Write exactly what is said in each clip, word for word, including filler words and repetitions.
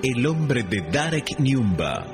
El hombre de Darek Nyumba.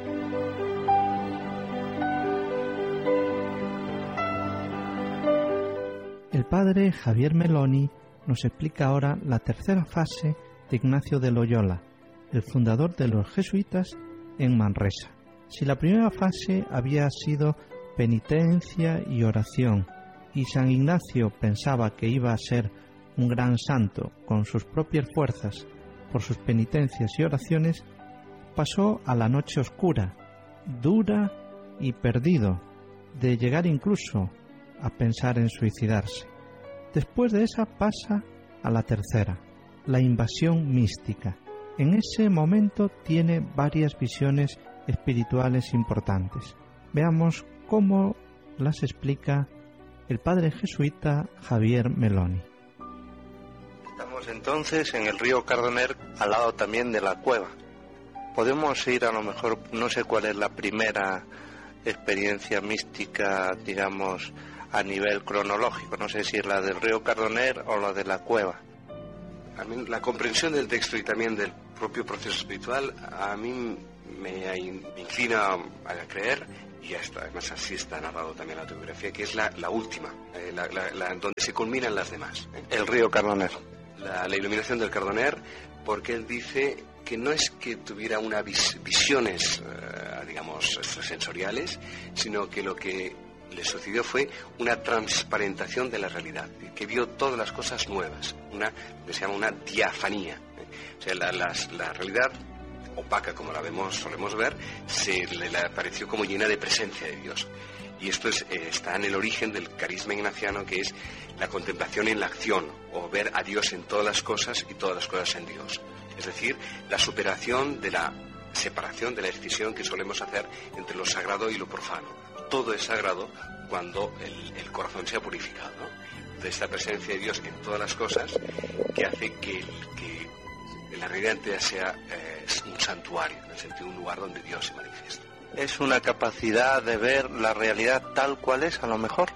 El padre Javier Meloni nos explica ahora la tercera fase de Ignacio de Loyola, el fundador de los jesuitas en Manresa. Si la primera fase había sido penitencia y oración, y San Ignacio pensaba que iba a ser un gran santo con sus propias fuerzas por sus penitencias y oraciones, pasó a la noche oscura, dura y perdido, de llegar incluso a pensar en suicidarse. Después de esa pasa a la tercera, la invasión mística. En ese momento tiene varias visiones espirituales importantes. Veamos cómo las explica el padre jesuita Javier Meloni. Estamos entonces en el río Cardoner, al lado también de la cueva. Podemos ir, a lo mejor, no sé cuál es la primera experiencia mística, digamos, a nivel cronológico, no sé si es la del río Cardoner o la de la cueva. A mí, la comprensión del texto y también del propio proceso espiritual a mí me, me inclina a creer, y hasta, además así está narrado también la autobiografía, que es la, la última, eh, la, la, la, donde se culminan las demás. ¿eh? El río Cardoner. La, la iluminación del Cardoner, porque él dice que no es que tuviera unas vis, visiones, eh, digamos, extrasensoriales, sino que lo que le sucedió fue una transparentación de la realidad, que vio todas las cosas nuevas, una que se llama una diafanía. ¿eh? O sea, la, la, la realidad opaca, como la vemos, solemos ver, se le, le pareció como llena de presencia de Dios. Y esto es, eh, está en el origen del carisma ignaciano, que es la contemplación en la acción, o ver a Dios en todas las cosas y todas las cosas en Dios. Es decir, la superación de la separación, de la escisión que solemos hacer entre lo sagrado y lo profano. Todo es sagrado cuando el, el corazón sea purificado, ¿no? De esta presencia de Dios en todas las cosas, que hace que, que la realidad entera sea eh, un santuario, en el sentido de un lugar donde Dios se manifiesta. Es una capacidad de ver la realidad tal cual es, a lo mejor.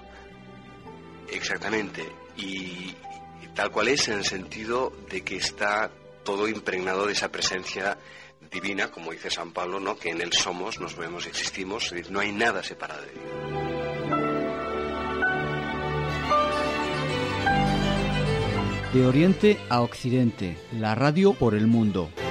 Exactamente, y, y tal cual es en el sentido de que está todo impregnado de esa presencia divina, como dice San Pablo, ¿no? Que en él somos, nos vemos, existimos, es decir, no hay nada separado de Dios. De Oriente a Occidente, la radio por el mundo.